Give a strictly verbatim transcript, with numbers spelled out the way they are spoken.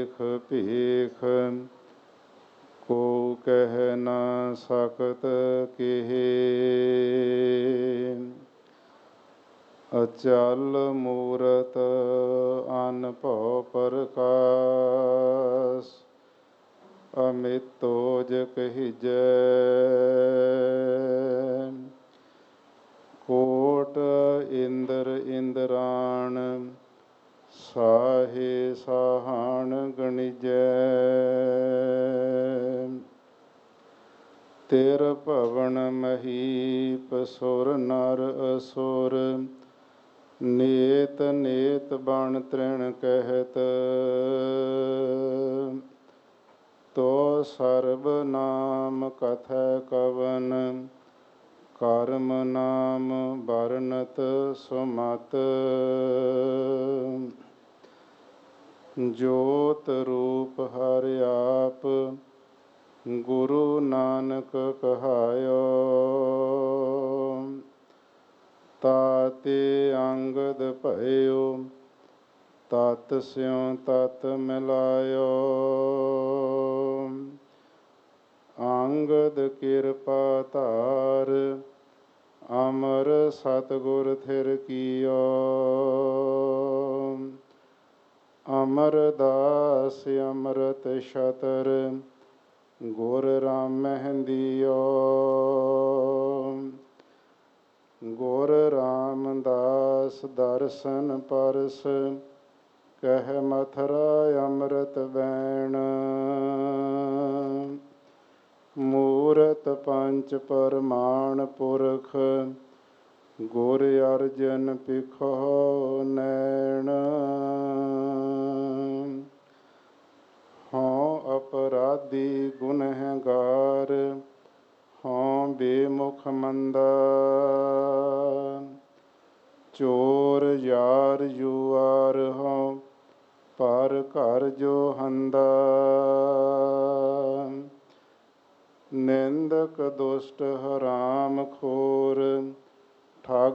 ਲੇਖ ਭੇਖ, ਕੋ ਕਹਿ ਨਾ ਸਕਤ ਕੇਹੇ। ਅਚਲ ਮੂਰਤ ਅਨਭਉ ਪ੍ਰਕਾਸ਼, ਅਮਿਤੋ ਜਿ ਕਹੀਜੈ। ਕੋਟ ਇੰਦਰ ਇੰਦਰਾਣ, ਸਾਹੇ ਸਾਹਣ ਗਣਿਜੈ। ਤਿਰ ਭਵਨ ਮਹੀਪ ਸੁਰ ਨਰ ਅਸੁਰ, ਨੇਤ ਨੇਤ ਬਣ ਤ੍ਰਿਣ ਕਹਿਤ। ਤੋ ਸਰਬ ਨਾਮ ਕਥੈ ਕਵਨ, ਕਰਮ ਨਾਮ ਬਰਨਤ ਸੁਮਤ। ਜੋਤ ਰੂਪ ਹਰਿ ਆਪ, ਗੁਰੂ ਨਾਨਕ ਕਹਾਇਓ। ਤਾਤੇ ਅੰਗਦ ਭਇਓ, ਤਤ ਸਿਉ ਤਤ ਮਿਲਾਇਓ। ਅੰਗਦ ਕਿਰਪਾ ਧਾਰ, ਅਮਰ ਸਤਿਗੁਰ ਥਿਰ ਕੀਓ। ਅਮਰਦਾਸ ਅੰਮ੍ਰਿਤ ਛਤਰ, ਗੁਰ ਰਾਮਹਿੰਦੀਓ। ਗੁਰ ਰਾਮਦਾਸ ਦਰਸ਼ਨ ਪਰਸ, ਕਹਿ ਮਥੁਰਾ ਅੰਮ੍ਰਿਤ ਬੈਣ। ਮੂਰਤ ਪੰਚ ਪਰਮਾਣ ਪੁਰਖ, ਗੁਰ ਅਰਜਨ ਪਿਖੋ ਨੈਣ। ਹਉ ਅਪਰਾਧੀ ਗੁਨਹਗਾਰ, ਹਉ ਬੇਮੁਖ ਮੰਦਾ। ਚੋਰ ਯਾਰ ਜੁਆਰ, ਹਉ ਪਰ ਘਰ ਜੋ ਹੰਦਾ। ਨਿੰਦਕ ਦੁਸ਼ਟ ਹਰਾਮ ਖੋਰ, ਠੱਗ